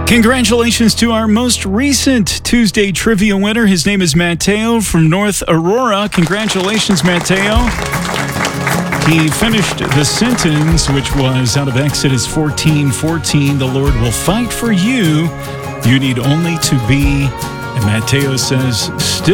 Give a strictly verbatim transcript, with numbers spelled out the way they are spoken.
Congratulations to our most recent Tuesday trivia winner. His name is Mateo from North Aurora. Congratulations, Mateo. He finished the sentence, which was out of Exodus fourteen fourteen. The Lord will fight for you. You need only to be, and Mateo says, still.